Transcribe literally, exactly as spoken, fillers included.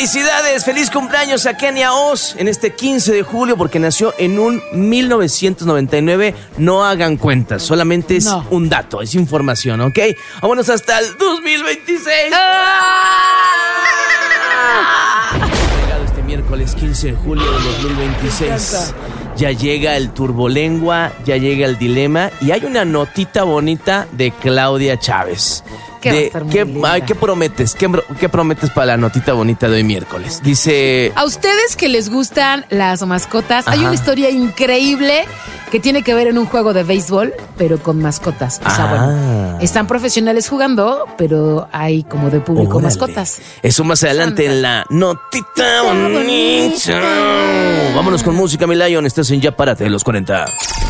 Felicidades, feliz cumpleaños a Kenia Oz en este quince de julio porque nació en un mil novecientos noventa y nueve. No hagan cuentas, solamente es no. un dato, es información, ¿ok? Vámonos hasta el dos mil veintiséis. ¡Ah! Llegado este miércoles quince de julio de dos mil veintiséis. Ya llega el turbolengua, ya llega el dilema y hay una notita bonita de Claudia Chávez. De, ¿qué, ay, ¿Qué prometes? ¿Qué, ¿Qué prometes para la notita bonita de hoy miércoles? Dice... A ustedes que les gustan las mascotas, Ajá. hay una historia increíble que tiene que ver en un juego de béisbol, pero con mascotas. O sea, ah. bueno, están profesionales jugando, pero hay como de público Órale. mascotas. Eso más adelante Anda. en la notita bonita. Vámonos con música, mi Lion. Estás en Ya Párate de los cuarenta.